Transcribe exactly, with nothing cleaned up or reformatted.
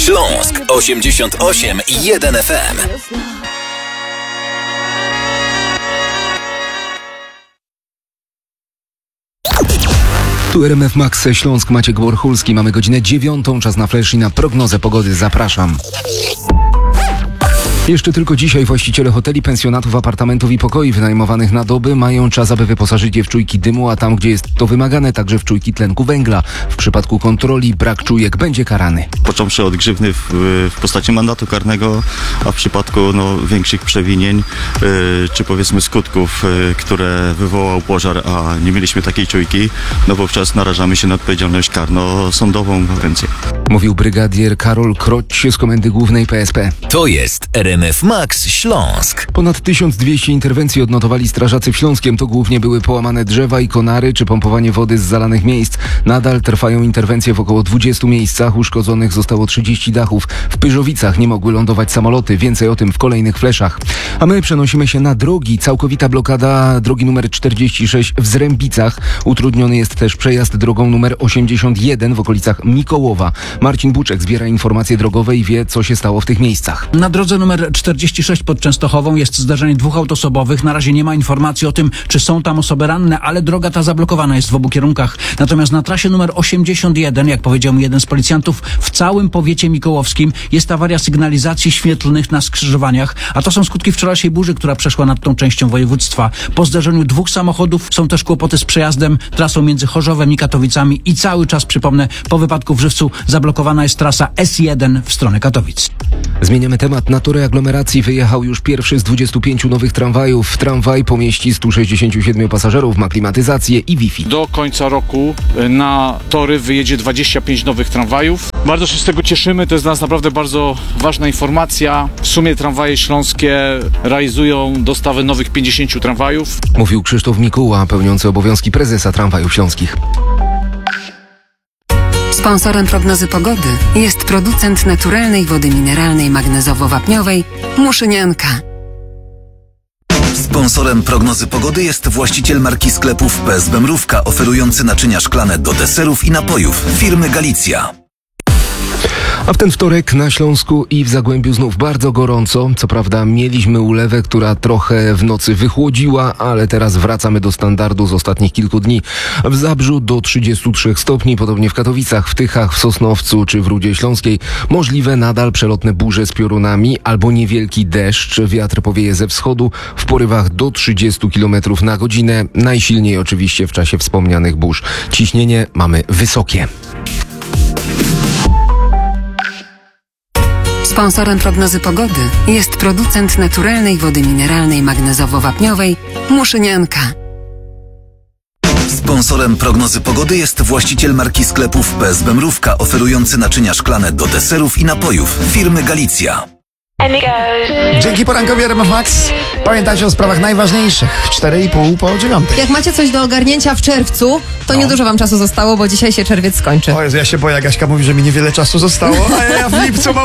Śląsk osiemdziesiąt osiem i jeden F M. Tu R M F Max Śląsk, Maciek Borchulski. Mamy godzinę dziewiątą, czas na flash i na prognozę pogody. Zapraszam. Jeszcze tylko dzisiaj właściciele hoteli, pensjonatów, apartamentów i pokoi wynajmowanych na doby mają czas, aby wyposażyć je w czujki dymu, a tam, gdzie jest to wymagane, także w czujki tlenku węgla. W przypadku kontroli brak czujek będzie karany. Począwszy od grzywny w, w postaci mandatu karnego, a w przypadku no, większych przewinień, yy, czy powiedzmy skutków, yy, które wywołał pożar, a nie mieliśmy takiej czujki, no wówczas narażamy się na odpowiedzialność karno-sądową. Więcej. Mówił brygadier Karol Kroć z Komendy Głównej P S P. To jest R M F Max Śląsk. Ponad tysiąc dwieście interwencji odnotowali strażacy w Śląskiem. To głównie były połamane drzewa i konary, czy pompowanie wody z zalanych miejsc. Nadal trwają interwencje w około dwudziestu miejscach. Uszkodzonych zostało trzydzieści dachów. W Pyrzowicach nie mogły lądować samoloty. Więcej o tym w kolejnych fleszach. A my przenosimy się na drogi. Całkowita blokada drogi numer czterdzieści sześć w Zrębicach. Utrudniony jest też przejazd drogą numer osiemdziesiąt jeden w okolicach Mikołowa. Marcin Buczek zbiera informacje drogowe i wie, co się stało w tych miejscach. Na drodze numer czterdzieści sześć pod Częstochową jest zdarzenie dwóch autosobowych. Na razie nie ma informacji o tym, czy są tam osoby ranne, ale droga ta zablokowana jest w obu kierunkach. Natomiast na trasie numer osiemdziesiąt jeden, jak powiedział mi jeden z policjantów, w całym powiecie mikołowskim jest awaria sygnalizacji świetlnych na skrzyżowaniach, a to są skutki wczorajszej burzy, która przeszła nad tą częścią województwa. Po zdarzeniu dwóch samochodów są też kłopoty z przejazdem trasą między Chorzowem i Katowicami i cały czas, przypomnę, po wypadku w Żywcu zablokowana jest trasa S jeden w stronę Katowic. Zmieniamy temat. Na tory aglomeracji wyjechał już pierwszy z dwudziestu pięciu nowych tramwajów. Tramwaj pomieści stu sześćdziesięciu siedmiu pasażerów, ma klimatyzację i Wi-Fi. Do końca roku na tory wyjedzie dwadzieścia pięć nowych tramwajów. Bardzo się z tego cieszymy, to jest dla nas naprawdę bardzo ważna informacja. W sumie tramwaje śląskie realizują dostawę nowych pięćdziesięciu tramwajów. Mówił Krzysztof Mikuła, pełniący obowiązki prezesa Tramwajów Śląskich. Sponsorem prognozy pogody jest producent naturalnej wody mineralnej magnezowo-wapniowej Muszynianka. Sponsorem prognozy pogody jest właściciel marki sklepów P S B Mrówka, oferujący naczynia szklane do deserów i napojów firmy Galicja. A w ten wtorek na Śląsku i w Zagłębiu znów bardzo gorąco. Co prawda mieliśmy ulewę, która trochę w nocy wychłodziła, ale teraz wracamy do standardu z ostatnich kilku dni. W Zabrzu do trzydziestu trzech stopni, podobnie w Katowicach, w Tychach, w Sosnowcu czy w Rudzie Śląskiej. Możliwe nadal przelotne burze z piorunami albo niewielki deszcz. Wiatr powieje ze wschodu w porywach do trzydziestu kilometrów na godzinę. Najsilniej oczywiście w czasie wspomnianych burz. Ciśnienie mamy wysokie. Sponsorem prognozy pogody jest producent naturalnej wody mineralnej magnezowo-wapniowej Muszynianka. Sponsorem prognozy pogody jest właściciel marki sklepów P S B Mrówka, oferujący naczynia szklane do deserów i napojów firmy Galicja. Dzięki porankowi R M F Max. Pamiętajcie o sprawach najważniejszych. cztery i pół po dziewiątej. Jak macie coś do ogarnięcia w czerwcu, to No. niedużo wam czasu zostało, bo dzisiaj się czerwiec skończy. O Jezu, ja się boję, Gaśka mówi, że mi niewiele czasu zostało, a ja w lipcu mam